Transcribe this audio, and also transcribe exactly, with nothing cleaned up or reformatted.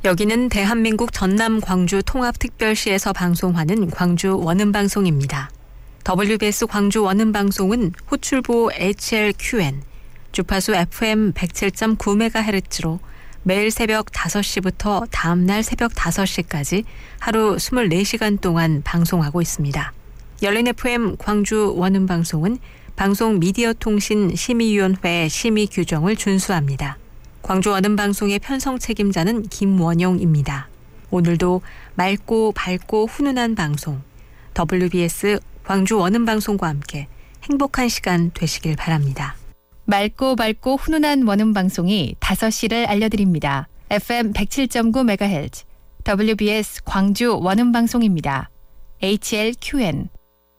여기는 대한민국 전남 광주 통합특별시에서 방송하는 광주 원음방송입니다. 더블유비에스 광주 원음방송은 호출부 에이치엘큐엔, 주파수 에프엠 백칠 점 구 메가헤르츠로 매일 새벽 다섯 시부터 다음날 새벽 다섯 시까지 하루 이십사 시간 동안 방송하고 있습니다. 열린 에프엠 광주 원음방송은 방송미디어통신심의위원회 심의 규정을 준수합니다. 광주 원음방송의 편성 책임자는 김원용입니다. 오늘도 맑고 밝고 훈훈한 방송, 더블유비에스 광주 원음방송과 함께 행복한 시간 되시길 바랍니다. 맑고 밝고 훈훈한 원음방송이 다섯 시를 알려드립니다. 에프엠 백칠 점 구 메가헤르츠 더블유비에스 광주 원음방송입니다. 에이치엘큐엔